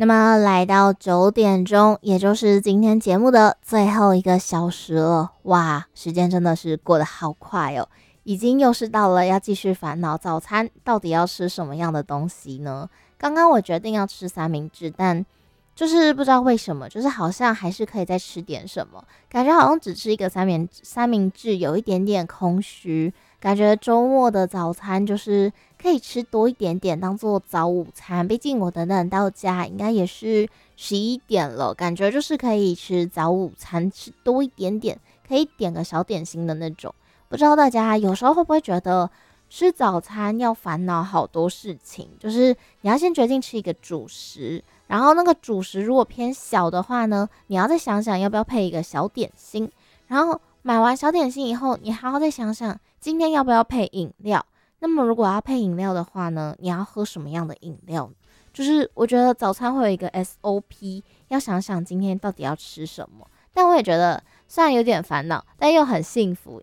那么来到9点钟，也就是今天节目的最后一个小时了，哇，时间真的是过得好快哦，已经又是到了要继续烦恼早餐到底要吃什么样的东西呢？刚刚我决定要吃三明治，但就是不知道为什么，就是好像还是可以再吃点什么，感觉好像只吃一个三明治有一点点空虚，感觉周末的早餐就是可以吃多一点点当做早午餐，毕竟我等等到家应该也是11点了，感觉就是可以吃早午餐，吃多一点点，可以点个小点心的那种。不知道大家有时候会不会觉得吃早餐要烦恼好多事情，就是你要先决定吃一个主食，然后那个主食如果偏小的话呢，你要再想想要不要配一个小点心，然后买完小点心以后，你还要再想想今天要不要配饮料。那么如果要配饮料的话呢，你要喝什么样的饮料呢？就是我觉得早餐会有一个 SOP，要想想今天到底要吃什么。但我也觉得虽然有点烦恼，但又很幸福，